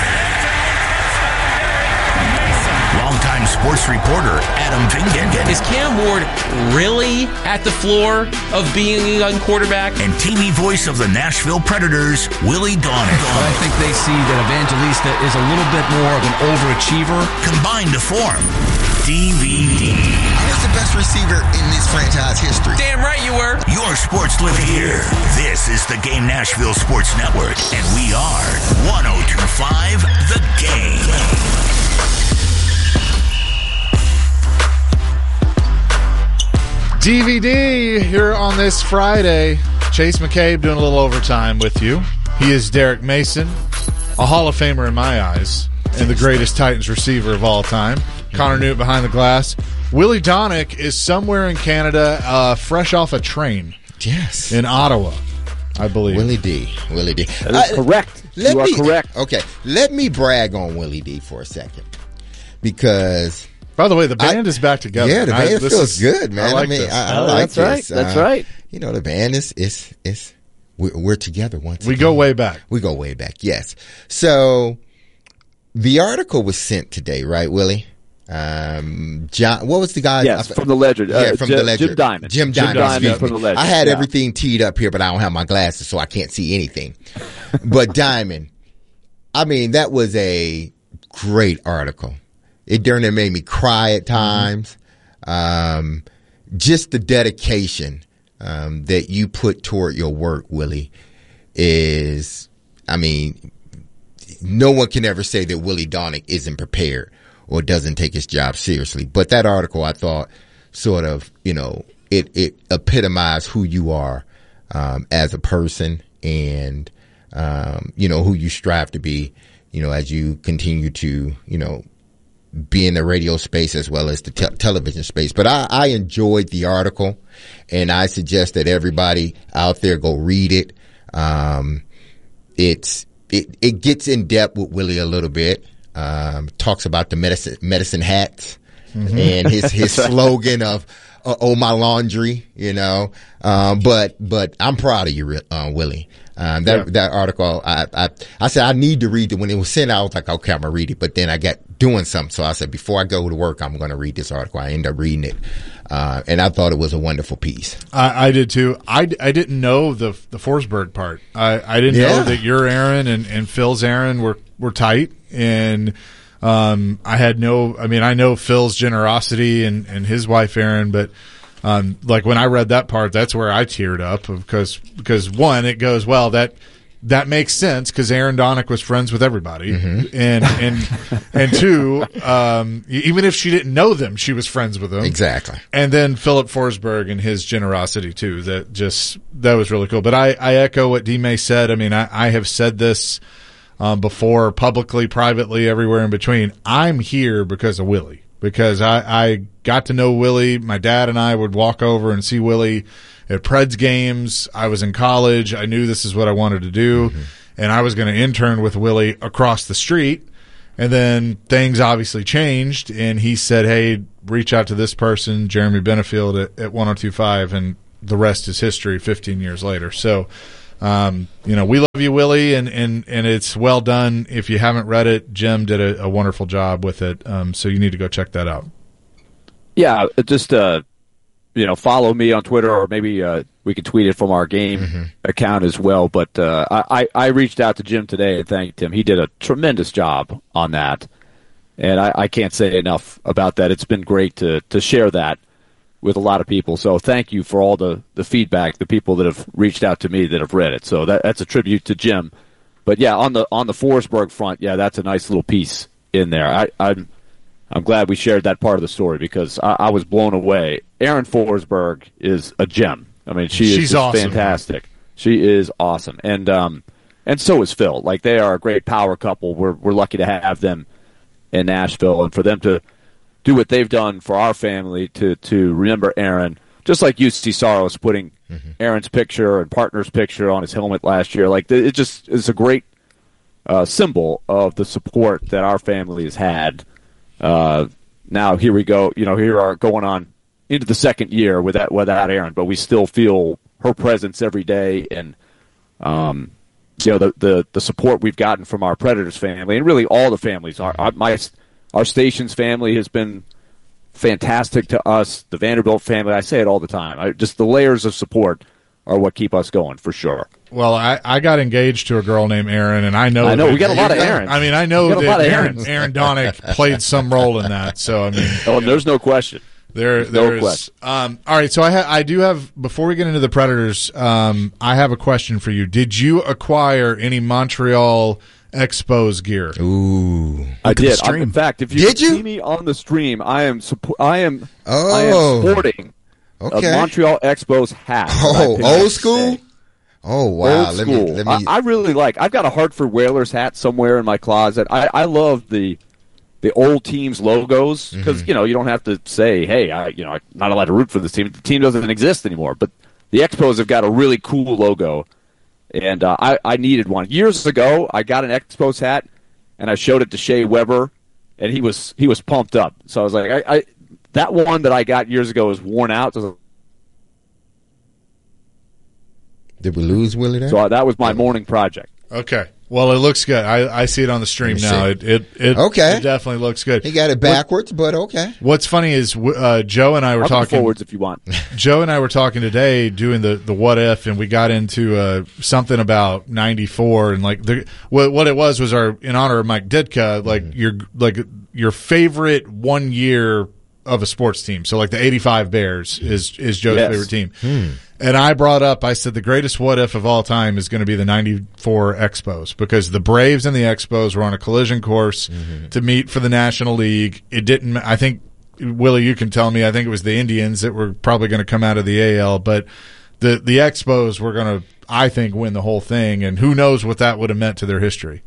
Longtime sports reporter Adam Vingan. Is Cam Ward really at the floor of being a young quarterback? And T V voice of the Nashville Predators, Willie Donick. But I think they see that Evangelista is a little bit more of an overachiever. Combined to form D V D. He's the best receiver in this franchise history. Damn right you were. Your sports live here. This is the Game Nashville Sports Network, and we are one oh two point five The Game. D V D here on this Friday. Chase McCabe doing a little overtime with you. He is Derek Mason, a Hall of Famer in my eyes, and the greatest Titans receiver of all time. Connor Newt behind the glass. Willie Donick is somewhere in Canada, uh, fresh off a train. Yes. In Ottawa, I believe. Willie D. Willie D. That is uh, correct. Let you me, are correct. Okay, let me brag on Willie D for a second. Because... By the way, the band I, is back together. Yeah, the band I, feels is, good, man. I, like I mean, this. I, I oh, like that's this. right. That's uh, right. You know, the band is is is we're, we're together once. We again. go way back. We go way back. Yes. So the article was sent today, right, Willie? Um, John, what was the guy? Yes, from the Ledger. Yeah, uh, from Jim, the Ledger. Jim Diamond. Jim Diamond. Jim Diamond from the Ledger. I had yeah. everything teed up here, but I don't have my glasses, so I can't see anything. But Diamond, I mean, that was a great article. It darn near made me cry at times. Mm-hmm. Um, just the dedication um, that you put toward your work, Willie, is, I mean, no one can ever say that Willie Donick isn't prepared or doesn't take his job seriously. But that article, I thought, sort of, you know, it, it epitomized who you are um, as a person and, um, you know, who you strive to be, you know, as you continue to, you know, be in the radio space as well as the te- television space. But I, I enjoyed the article, and I suggest that everybody out there go read it. Um, it's it, it gets in depth with Willie a little bit. Um, talks about the medicine medicine hats mm-hmm. and his his slogan of uh, "Oh my laundry," you know. Um, but but I'm proud of you, uh, Willie. Um, that, yeah. that article, I, I, I said, I need to read it. When it was sent out, I was like, okay, I'm going to read it. But then I got doing something. So I said, before I go to work, I'm going to read this article. I ended up reading it. Uh, and I thought it was a wonderful piece. I, I did too. I, I didn't know the, the Forsberg part. I, I didn't yeah. know that your Aaron and, and Phil's Aaron were, were tight. And, um, I had no, I mean, I know Phil's generosity and, and his wife, Aaron, but, Um, like when I read that part, that's where I teared up because, because one, it goes, well, that, that makes sense because Aaron Donick was friends with everybody. Mm-hmm. And, and, and two, um, even if she didn't know them, she was friends with them. Exactly. And then Philip Forsberg and his generosity too. That just, that was really cool. But I, I echo what D-May said. I mean, I, I have said this, um, before publicly, privately, everywhere in between. I'm here because of Willie. because I, I got to know Willie. My dad and I would walk over and see Willie at Preds games. I was in college. I knew this is what I wanted to do, mm-hmm. and I was going to intern with Willie across the street. And then things obviously changed, and he said, hey, reach out to this person, Jeremy Benefield at, at one oh two point five, and the rest is history fifteen years later. So, um, you know, we love you, Willie, and, and, and it's well done. If you haven't read it, Jim did a, a wonderful job with it, um, so you need to go check that out. Yeah, just, uh, you know, follow me on Twitter, or maybe uh, we can tweet it from our game mm-hmm. account as well. But uh, I, I reached out to Jim today and thanked him. He did a tremendous job on that, and I, I can't say enough about that. It's been great to, to share that with a lot of people. So thank you for all the, the feedback, the people that have reached out to me that have read it. So that, that's a tribute to Jim. But yeah, on the on the Forsberg front, yeah, that's a nice little piece in there. I, I'm I'm glad we shared that part of the story because I, I was blown away. Erin Forsberg is a gem. I mean, she She's is just awesome, fantastic. Man. She is awesome, and um, and so is Phil. Like, they are a great power couple. We're we're lucky to have them in Nashville, and for them to do what they've done for our family to to remember Erin, just like U C Saros putting mm-hmm. Erin's picture and partner's picture on his helmet last year. Like, it just is a great uh, symbol of the support that our family has had. Uh, now here we go. You know, here we are going on into the second year without without Erin, but we still feel her presence every day, and um, you know the, the the support we've gotten from our Predators family, and really all the families. Our, our my our station's family has been fantastic to us. The Vanderbilt family, I say it all the time. I, just the layers of support are what keep us going for sure. Well, I, I got engaged to a girl named Erin, and I know I know that, we got a lot of Erins. I mean, I know that Erin, Erin Donick played some role in that. So I mean, oh, there's no question. There, there's there's no question. Um, all right, so I ha- I do have before we get into the Predators, um, I have a question for you. Did you acquire any Montreal Expos gear? Ooh, I did. I, in fact, if you, did you see me on the stream, I am suppo- I am oh. I am sporting okay. a Montreal Expos hat. Oh, old school. Today. Oh wow! Old let school. me. Let me. I, I really like. I've got a Hartford Whalers hat somewhere in my closet. I, I love the the old team's logos because mm-hmm. you know you don't have to say, hey, I you know I'm not allowed to root for this team. The team doesn't exist anymore. But the Expos have got a really cool logo, and uh, I I needed one years ago. I got an Expos hat, and I showed it to Shea Weber, and he was he was pumped up. So I was like, I, I that one that I got years ago is worn out. So did we lose Willie there? So that was my morning project. Okay. Well, it looks good. I, I see it on the stream now. It, it it okay. It definitely looks good. He got it backwards, what, but okay. What's funny is uh, Joe and I were I'll talking forwards if you want. Joe and I were talking today, doing the, the what if, and we got into uh, something about ninety-four and like the what what it was was our in honor of Mike Ditka, like mm-hmm. your like your favorite one year of a sports team. So like the eighty-five Bears is is Joe's yes. favorite team. Hmm. And I brought up, I said the greatest what if of all time is going to be the ninety-four Expos because the Braves and the Expos were on a collision course mm-hmm. to meet for the National League. It didn't, I think, Willie, you can tell me, I think it was the Indians that were probably going to come out of the A L, but the, the Expos were going to, I think, win the whole thing, and who knows what that would have meant to their history.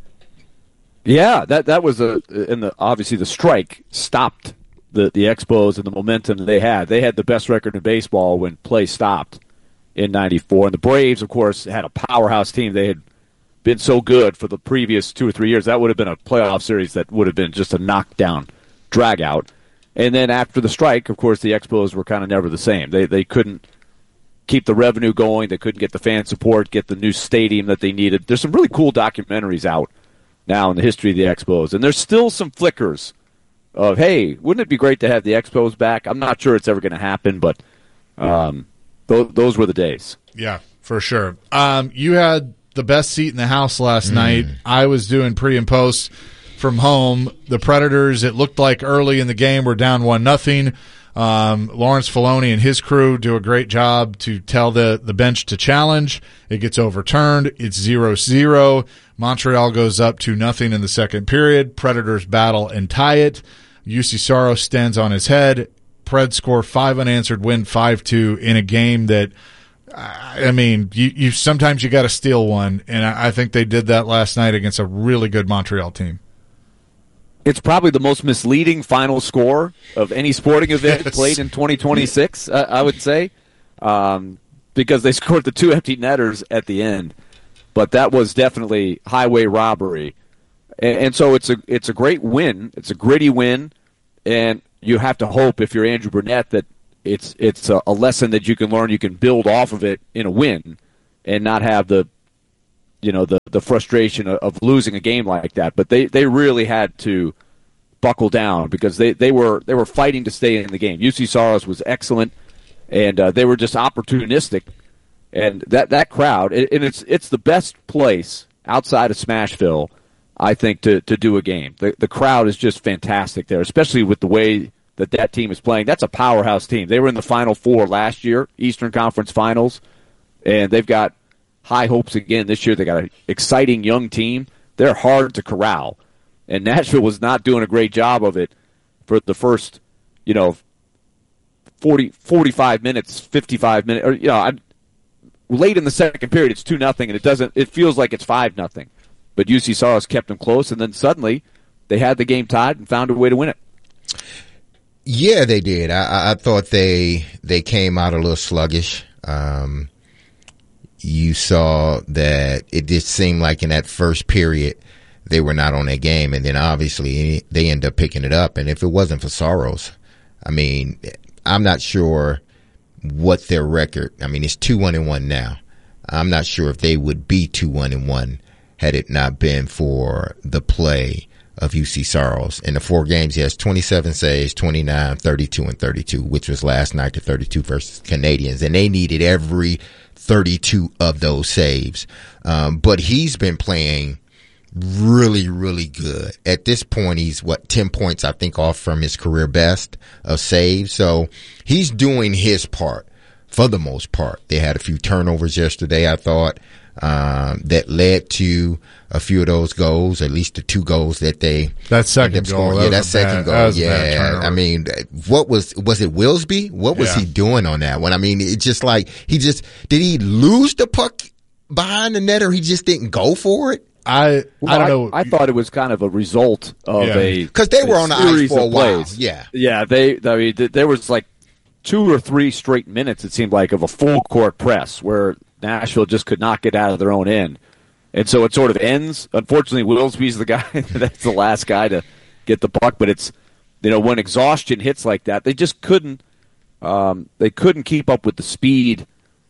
Yeah, that, that was a, and the, obviously the strike stopped the, the Expos and the momentum that they had. They had the best record in baseball when play stopped in ninety-four. And the Braves, of course, had a powerhouse team. They had been so good for the previous two or three years. That would have been a playoff series that would have been just a knockdown, drag-out. And then after the strike, of course, the Expos were kind of never the same. They they couldn't keep the revenue going. They couldn't get the fan support, get the new stadium that they needed. There's some really cool documentaries out now in the history of the Expos. And there's still some flickers of, hey, wouldn't it be great to have the Expos back? I'm not sure it's ever going to happen, but um, th- those were the days. Yeah, for sure. Um, you had the best seat in the house last mm. night. I was doing pre and post from home. The Predators, it looked like early in the game, were down one nothing. Um, Lawrence Filoni and his crew do a great job to tell the, the bench to challenge. It gets overturned. It's zero zero. Montreal goes up two nothing in the second period. Predators battle and tie it. U C Saros stands on his head. Preds score five unanswered, win five two in a game that, I mean, you, you sometimes you got to steal one, and I, I think they did that last night against a really good Montreal team. it's probably the most misleading final score of any sporting event yes. played in twenty twenty-six, uh, I would say, um, because they scored the two empty netters at the end. But that was definitely highway robbery. And, and so it's a it's a great win. It's a gritty win, and you have to hope, if you're Andrew Burnett, that it's it's a, a lesson that you can learn. You can build off of it in a win and not have the you know, the, the frustration of, of losing a game like that. But they, they really had to buckle down because they, they were they were fighting to stay in the game. U C Soros was excellent, and uh, they were just opportunistic. And that, that crowd, and it's it's the best place outside of Smashville, I think, to, to do a game. The, the crowd is just fantastic there, especially with the way that that team is playing. That's a powerhouse team. They were in the Final Four last year, Eastern Conference Finals, and they've got high hopes again this year. They got an exciting young team. They're hard to corral, and Nashville was not doing a great job of it for the first, you know, forty, forty-five minutes, fifty-five minutes, or you know, I'm, late in the second period, it's two nothing, and it doesn't. It feels like it's five nothing, but U C Soros kept them close, and then suddenly they had the game tied and found a way to win it. Yeah, they did. I, I thought they they came out a little sluggish. Um, You saw that it just seemed like in that first period they were not on their game, and then obviously they end up picking it up. And if it wasn't for Soros, I mean, I'm not sure what their record. I mean, it's two one and one now. I'm not sure if they would be two one and one had it not been for the play of U C Soros. In the four games, he has twenty-seven saves, twenty-nine, thirty-two, and thirty-two, which was last night the thirty-two versus Canadians, and they needed every thirty-two of those saves. Um, but he's been playing really, really good. At this point, he's, what, ten points, I think, off from his career best of saves. So he's doing his part for the most part. They had a few turnovers yesterday, I thought, um, that led to a few of those goals, at least the two goals that they that second goal, that yeah, that second bad, goal, that yeah. I mean, what was was it? Wilsby? What was yeah. he doing on that one? I mean, it's just like he just did he lose the puck behind the net, or he just didn't go for it? I well, I don't I, know. I thought it was kind of a result of yeah. a because they were on the ice for a while. Plays. Yeah, yeah. They, I mean, there was like two or three straight minutes. It seemed like of a full court press where Nashville just could not get out of their own end. And so it sort of ends. Unfortunately, Wilsby's the guy that's the last guy to get the puck. But it's, you know, when exhaustion hits like that, they just couldn't. Um, they couldn't keep up with the speed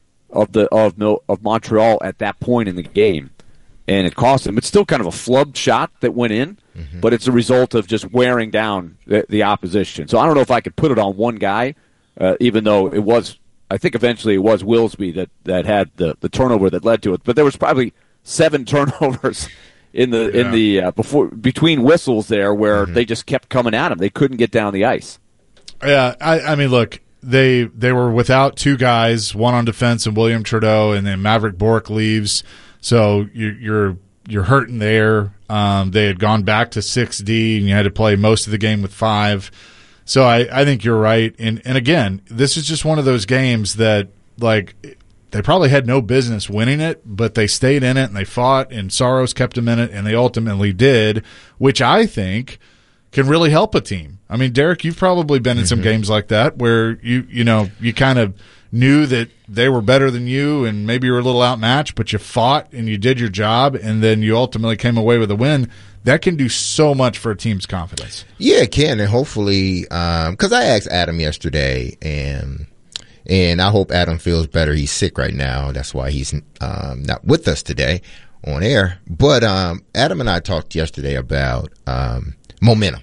of the of of Montreal at that point in the game, and it cost them. It's still kind of a flubbed shot that went in, mm-hmm. but it's a result of just wearing down the, the opposition. So I don't know if I could put it on one guy, uh, even though it was. I think eventually it was Wilsby that, that had the, the turnover that led to it. But there was probably seven turnovers in the yeah. in the uh, before between whistles there where mm-hmm. they just kept coming at him. They couldn't get down the ice. Yeah, I, I mean, look, they they were without two guys, one on defense and William Trudeau, and then Maverick Bourque leaves, so you, you're you're hurting there. Um, they had gone back to six D, and you had to play most of the game with five. So I, I think you're right. And and again, this is just one of those games that, like, they probably had no business winning it, but they stayed in it and they fought, and Soros kept them in it, and they ultimately did, which I think can really help a team. I mean, Derek, you've probably been in mm-hmm. some games like that where you you know you kind of knew that they were better than you and maybe you were a little outmatched, but you fought and you did your job, and then you ultimately came away with a win. That can do so much for a team's confidence. Yeah, it can, and hopefully, because um, I asked Adam yesterday, and and I hope Adam feels better. He's sick right now. That's why he's um, not with us today on air. But um, Adam and I talked yesterday about um, momentum,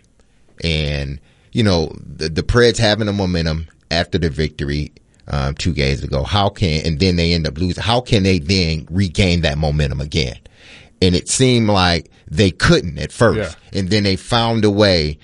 and you know the, the Preds having a momentum after the victory um, two games ago. How can and then they end up losing? How can they then regain that momentum again? And it seemed like they couldn't at first. Yeah. And then they found a way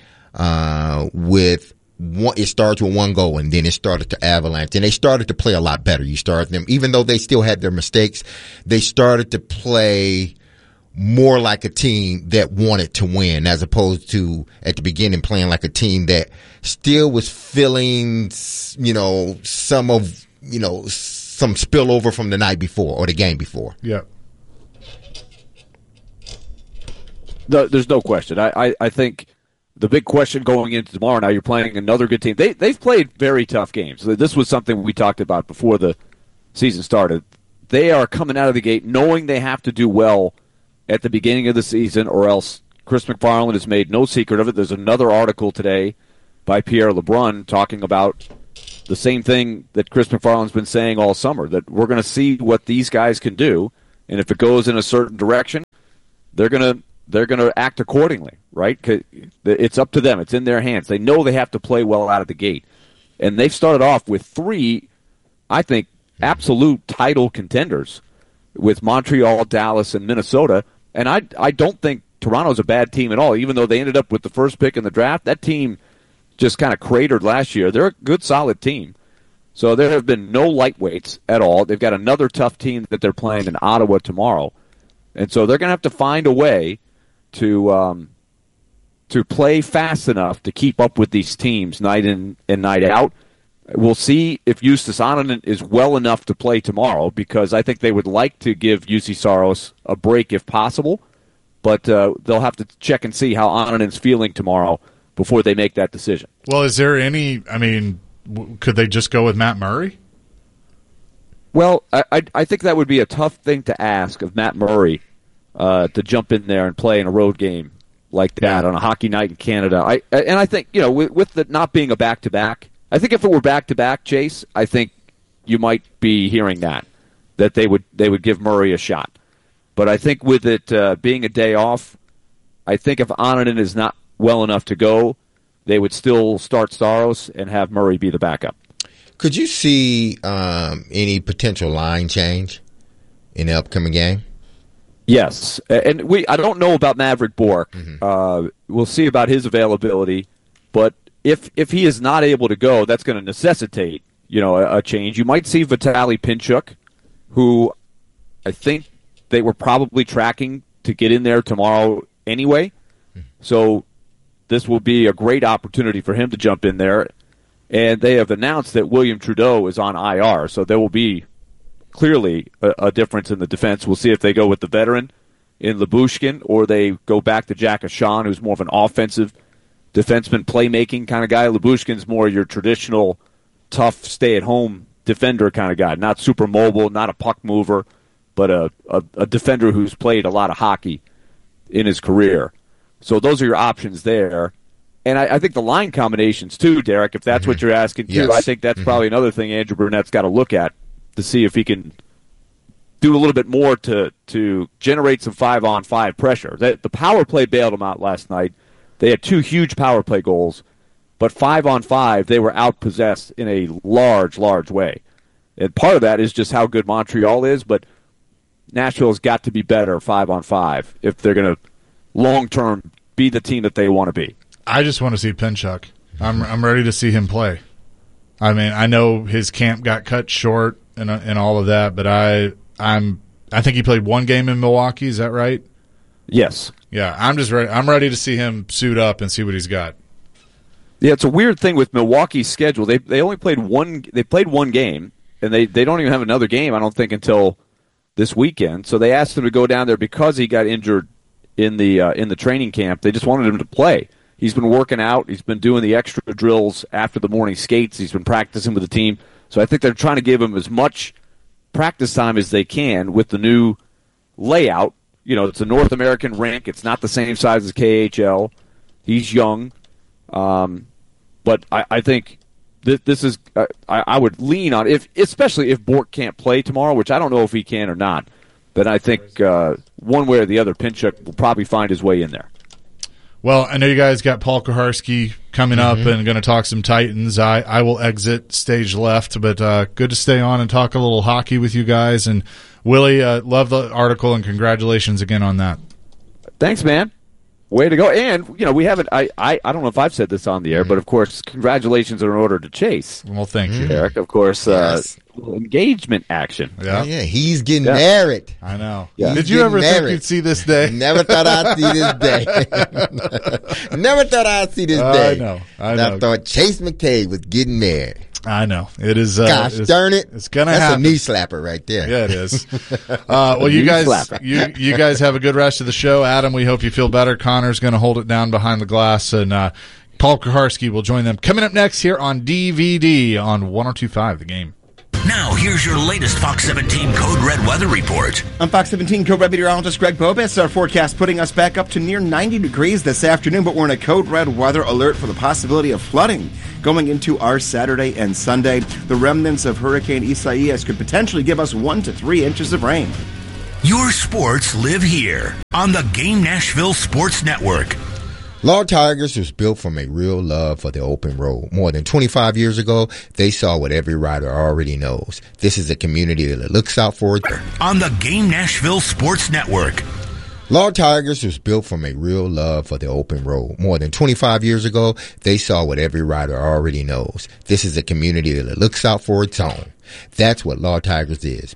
uh, with one, it starts with one goal, and then it started to avalanche. And they started to play a lot better. You started them, even though they still had their mistakes, they started to play more like a team that wanted to win, as opposed to at the beginning playing like a team that still was feeling, you know, some of, you know, some spillover from the night before or the game before. Yeah. No, there's no question. I, I, I think the big question going into tomorrow, now you're playing another good team. They, they've played very tough games. This was something we talked about before the season started. They are coming out of the gate knowing they have to do well at the beginning of the season, or else Chris McFarland has made no secret of it. There's another article today by Pierre LeBrun talking about the same thing that Chris McFarland's been saying all summer, that we're going to see what these guys can do, and if it goes in a certain direction, they're going to they're going to act accordingly, right? 'Cause it's up to them. It's in their hands. They know they have to play well out of the gate. And they've started off with three, I think, absolute title contenders with Montreal, Dallas, and Minnesota. And I, I don't think Toronto's a bad team at all, even though they ended up with the first pick in the draft. That team just kind of cratered last year. They're a good, solid team. So there have been no lightweights at all. They've got another tough team that they're playing in Ottawa tomorrow. And so they're going to have to find a way to um, to play fast enough to keep up with these teams night in and night out. We'll see if Justus Annunen is well enough to play tomorrow, because I think they would like to give U C Saros a break if possible, but uh, they'll have to check and see how Annunen's feeling tomorrow before they make that decision. Well, is there any, I mean, w- could they just go with Matt Murray? Well, I, I, I think that would be a tough thing to ask of Matt Murray uh, to jump in there and play in a road game like that on a hockey night in Canada. I And I think, you know, with, with it not being a back-to-back, I think if it were back-to-back, Chase, I think you might be hearing that, that they would they would give Murray a shot. But I think with it uh, being a day off, I think if Annunen is not well enough to go, they would still start Saros and have Murray be the backup. Could you see um, any potential line change in the upcoming game? Yes, and we I don't know about Maverick Bourque. Mm-hmm. Uh, we'll see about his availability, but if if he is not able to go, that's going to necessitate, you know, a, a change. You might see Vitaly Pinchuk, who I think they were probably tracking to get in there tomorrow anyway. So this will be a great opportunity for him to jump in there. And they have announced that William Trudeau is on I R, so there will be clearly a, a difference in the defense. We'll see if they go with the veteran in Lyubushkin, or they go back to Jack Ashan, who's more of an offensive defenseman, playmaking kind of guy. Lyubushkin's more your traditional, tough, stay-at-home defender kind of guy. Not super mobile, not a puck mover, but a, a, a defender who's played a lot of hockey in his career. So those are your options there. And I, I think the line combinations, too, Derek, if that's mm-hmm. what you're asking, too, yes. I think that's mm-hmm. probably another thing Andrew Burnett's got to look at to see if he can do a little bit more to, to generate some five-on-five pressure. The, the power play bailed them out last night. They had two huge power play goals, but five-on-five, they were outpossessed in a large, large way. And part of that is just how good Montreal is, but Nashville's got to be better five-on-five if they're going to long-term be the team that they want to be. I just want to see Pinchuk. I'm I'm ready to see him play. I mean, I know his camp got cut short and and all of that, but I I'm I think he played one game in Milwaukee. Is that right? Yes. Yeah, I'm just ready. I'm ready to see him suit up and see what he's got. Yeah, it's a weird thing with Milwaukee's schedule. They they only played one. They played one game, and they, they don't even have another game, I don't think, until this weekend. So they asked him to go down there because he got injured in the uh, in the training camp. They just wanted him to play. He's been working out. He's been doing the extra drills after the morning skates. He's been practicing with the team. So I think they're trying to give him as much practice time as they can with the new layout. You know, it's a North American rink. It's not the same size as K H L. He's young. Um, but I, I think this, this is uh, I, I would lean on, if especially if Bourque can't play tomorrow, which I don't know if he can or not. But I think uh, one way or the other, Pinchuk will probably find his way in there. Well, I know you guys got Paul Kuharsky coming Mm-hmm. up and going to talk some Titans. I, I will exit stage left, but uh, good to stay on and talk a little hockey with you guys. And Willie, uh, love the article and congratulations again on that. Thanks, man. Way to go. And, you know, we haven't, I, I, I don't know if I've said this on the air, but of course, congratulations are in order to Chase. Well, thank you. Eric, of course, uh, Yes. engagement action. Yeah, yeah, he's getting Yeah. married. I know. Yeah. Did He's you ever getting think married. you'd see this day? Never thought I'd see this day. Never thought I'd see this I day. know. I And know. I thought Chase McKay was getting married. I know. It is. Uh, Gosh it's, darn it! It's gonna That's happen. a knee slapper right there. Yeah, it is. Uh, well, you Knee guys, slapper. you you guys have a good rest of the show. Adam, we hope you feel better. Connor's going to hold it down behind the glass, and uh, Paul Kuharski will join them coming up next here on D V D on one oh two point five The Game. Now, here's your latest Fox seventeen Code Red weather report. I'm Fox seventeen Code Red meteorologist Greg Bobis. Our forecast putting us back up to near ninety degrees this afternoon, but we're in a Code Red weather alert for the possibility of flooding going into our Saturday and Sunday. The remnants of Hurricane Isaias could potentially give us one to three inches of rain. Your sports live here on the Game Nashville Sports Network. Law Tigers was built from a real love for the open road. More than twenty-five years ago, they saw what every rider already knows. This is a community that looks out for it. On the Game Nashville Sports Network. Law Tigers was built from a real love for the open road. More than twenty-five years ago, they saw what every rider already knows. This is a community that looks out for its own. That's what Law Tigers is.